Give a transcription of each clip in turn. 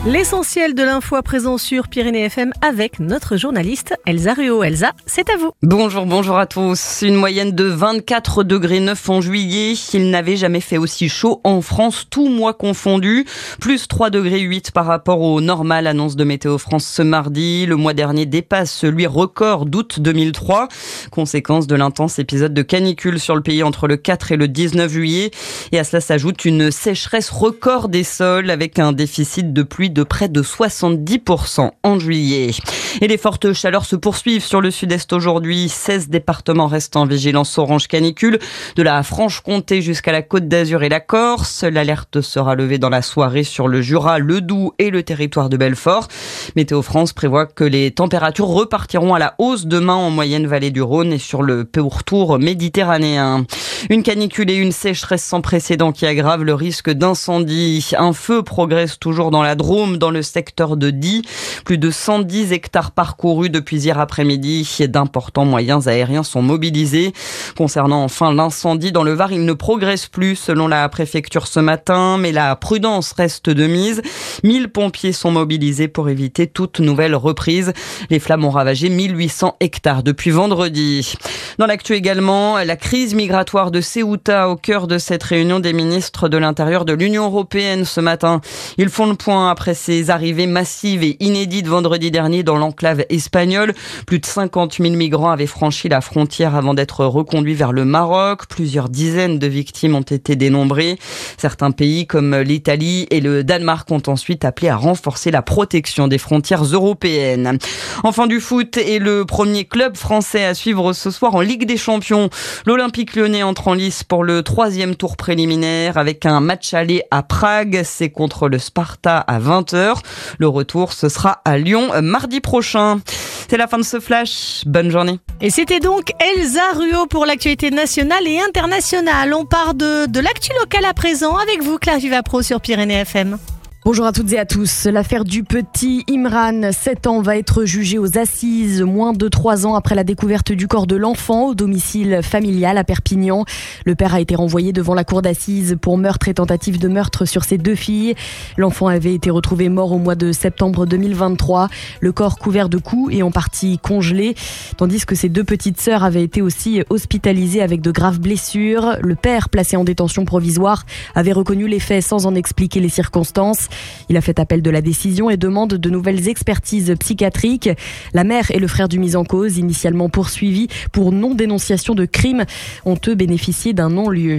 L'essentiel de l'info à présent sur Pyrénées FM avec notre journaliste Elsa Ruot. Elsa, c'est à vous. Bonjour à tous. Une moyenne de 24 degrés 9 en juillet. Il n'avait jamais fait aussi chaud en France, tout mois confondu. Plus 3 degrés 8 par rapport au normal, annonce de Météo France ce mardi. Le mois dernier dépasse celui record d'août 2003. Conséquence de l'intense épisode de canicule sur le pays entre le 4 et le 19 juillet. Et à cela s'ajoute une sécheresse record des sols avec un déficit de pluie de près de 70% en juillet. Et les fortes chaleurs se poursuivent sur le sud-est aujourd'hui. 16 départements restent en vigilance orange canicule, de la Franche-Comté jusqu'à la Côte d'Azur et la Corse. L'alerte sera levée dans la soirée sur le Jura, le Doubs et le territoire de Belfort. Météo France prévoit que les températures repartiront à la hausse demain en moyenne vallée du Rhône et sur le pourtour méditerranéen. Une canicule et une sécheresse sans précédent qui aggravent le risque d'incendie. Un feu progresse toujours dans la Drôme, dans le secteur de Die. Plus de 110 hectares parcourus depuis hier après-midi. D'importants moyens aériens sont mobilisés. Concernant enfin l'incendie dans le Var, il ne progresse plus selon la préfecture ce matin, mais la prudence reste de mise. 1000 pompiers sont mobilisés pour éviter toute nouvelle reprise. Les flammes ont ravagé 1800 hectares depuis vendredi. Dans l'actu également, la crise migratoire de Ceuta au cœur de cette réunion des ministres de l'Intérieur de l'Union européenne ce matin. Ils font le point après ces arrivées massives et inédites vendredi dernier dans l'enclave espagnole. Plus de 50 000 migrants avaient franchi la frontière avant d'être reconduits vers le Maroc. Plusieurs dizaines de victimes ont été dénombrées. Certains pays comme l'Italie et le Danemark ont ensuite appelé à renforcer la protection des frontières européennes. Enfin du foot et le premier club français à suivre ce soir en Ligue des Champions. L'Olympique Lyonnais entre en lice pour le 3e tour préliminaire avec un match aller à Prague. C'est contre le Sparta à 20h. Le retour, ce sera à Lyon mardi prochain. C'est la fin de ce flash. Bonne journée. Et c'était donc Elsa Ruot pour l'actualité nationale et internationale. On part de l'actu locale à présent avec vous, Claire Vivapro sur Pyrénées FM. Bonjour à toutes et à tous. L'affaire du petit Imran, 7 ans, va être jugée aux assises moins de 3 ans après la découverte du corps de l'enfant au domicile familial à Perpignan. Le père a été renvoyé devant la cour d'assises pour meurtre et tentative de meurtre sur ses 2 filles. L'enfant avait été retrouvé mort au mois de septembre 2023. Le corps couvert de coups et en partie congelé, tandis que ses 2 petites sœurs avaient été aussi hospitalisées avec de graves blessures. Le père, placé en détention provisoire, avait reconnu les faits sans en expliquer les circonstances. Il a fait appel de la décision et demande de nouvelles expertises psychiatriques. La mère et le frère du mis en cause, initialement poursuivis pour non-dénonciation de crime, ont eux bénéficié d'un non-lieu.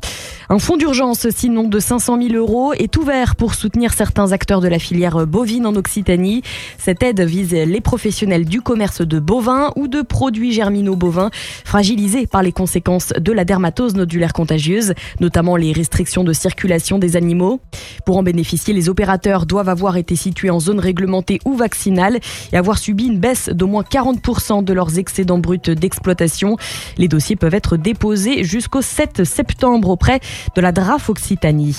Un fonds d'urgence, sinon de 500 000 €, est ouvert pour soutenir certains acteurs de la filière bovine en Occitanie. Cette aide vise les professionnels du commerce de bovins ou de produits germinaux bovins fragilisés par les conséquences de la dermatose nodulaire contagieuse, notamment les restrictions de circulation des animaux. Pour en bénéficier, les opérateurs doivent avoir été situés en zone réglementée ou vaccinale et avoir subi une baisse d'au moins 40% de leurs excédents bruts d'exploitation. Les dossiers peuvent être déposés jusqu'au 7 septembre auprès de la DRAF Occitanie.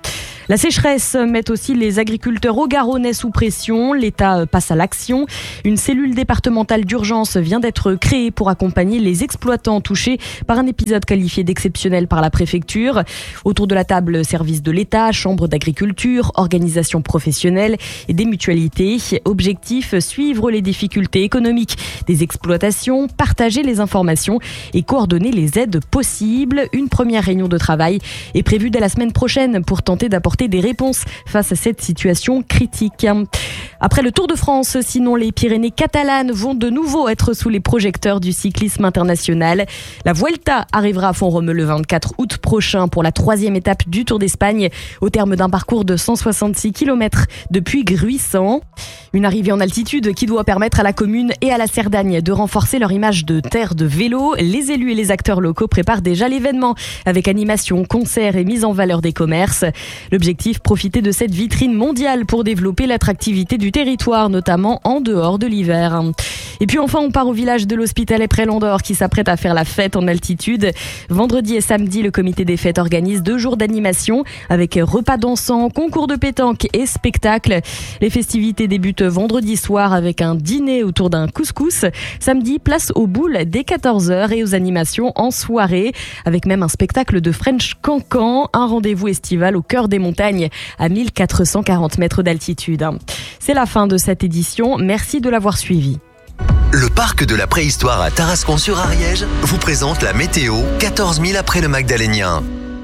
La sécheresse met aussi les agriculteurs haut-garonnais sous pression. L'État passe à l'action. Une cellule départementale d'urgence vient d'être créée pour accompagner les exploitants touchés par un épisode qualifié d'exceptionnel par la préfecture. Autour de la table, services de l'État, chambres d'agriculture, organisations professionnelles et des mutualités. Objectif, suivre les difficultés économiques des exploitations, partager les informations et coordonner les aides possibles. Une première réunion de travail est prévue dès la semaine prochaine pour tenter d'apporter des réponses face à cette situation critique. Après le Tour de France, sinon les Pyrénées catalanes vont de nouveau être sous les projecteurs du cyclisme international. La Vuelta arrivera à Font-Romeu le 24 août prochain pour la 3e étape du Tour d'Espagne au terme d'un parcours de 166 km depuis Gruissant. Une arrivée en altitude qui doit permettre à la commune et à la Cerdagne de renforcer leur image de terre de vélo. Les élus et les acteurs locaux préparent déjà l'événement avec animation, concerts et mise en valeur des commerces. L'objectif, profiter de cette vitrine mondiale pour développer l'attractivité du territoire, notamment en dehors de l'hiver. Et puis enfin, on part au village de l'Hospitalet près Landor qui s'apprête à faire la fête en altitude. Vendredi et samedi, le comité des fêtes organise 2 jours d'animation avec repas dansants, concours de pétanque et spectacles. Les festivités débutent vendredi soir avec un dîner autour d'un couscous. Samedi, place aux boules dès 14h et aux animations en soirée, avec même un spectacle de French Cancan, un rendez-vous estival au cœur des montagnes à 1440 mètres d'altitude. C'est la fin de cette édition. Merci de l'avoir suivi. Le parc de la préhistoire à Tarascon-sur-Ariège vous présente la météo 14 000 après le Magdalénien.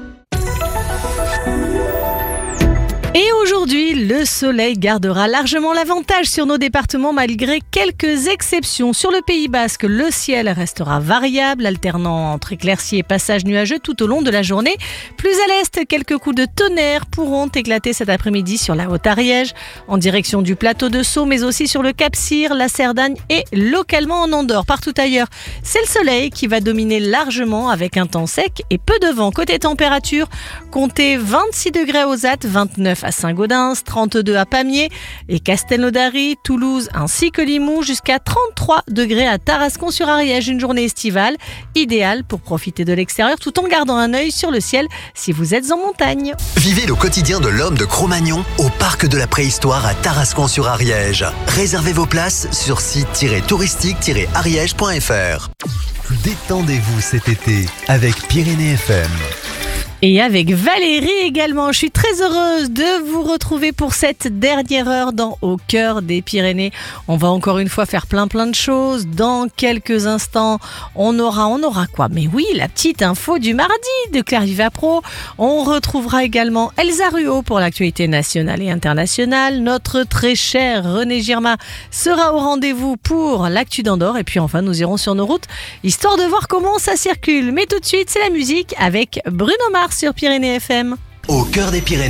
Et aujourd'hui, le soleil gardera largement l'avantage sur nos départements malgré quelques exceptions. Sur le Pays Basque, le ciel restera variable, alternant entre éclaircies et passages nuageux tout au long de la journée. Plus à l'est, quelques coups de tonnerre pourront éclater cet après-midi sur la Haute-Ariège, en direction du plateau de Sceaux, mais aussi sur le Cap-Cyr, la Cerdagne et localement en Andorre. Partout ailleurs, c'est le soleil qui va dominer largement avec un temps sec et peu de vent. Côté température, comptez 26 degrés à Ozat, 29 à Saint-Gaudens, 32 à Pamiers et Castelnaudary, Toulouse ainsi que Limoux, jusqu'à 33 degrés à Tarascon-sur-Ariège. Une journée estivale idéale pour profiter de l'extérieur tout en gardant un œil sur le ciel si vous êtes en montagne. Vivez le quotidien de l'homme de Cro-Magnon au parc de la préhistoire à Tarascon-sur-Ariège. Réservez vos places sur site-touristique-ariège.fr. Détendez-vous cet été avec Pyrénées FM. Et avec Valérie également. Je suis très heureuse de vous retrouver pour cette dernière heure dans Au cœur des Pyrénées. On va encore une fois faire plein de choses. Dans quelques instants, on aura quoi? Mais oui, la petite info du mardi de Claire Vivapro. On retrouvera également Elsa Ruot pour l'actualité nationale et internationale. Notre très cher René Girma sera au rendez-vous pour l'actu d'Andorre. Et puis enfin, nous irons sur nos routes, histoire de voir comment ça circule. Mais tout de suite, c'est la musique avec Bruno Mars sur Pyrénées FM. Au cœur des Pyrénées.